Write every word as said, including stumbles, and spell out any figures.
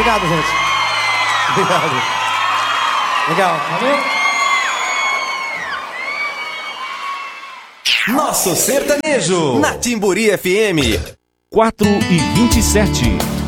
Obrigado, gente. Obrigado. Legal. Valeu. Nosso sertanejo na Timburi F M. quatro e vinte e sete.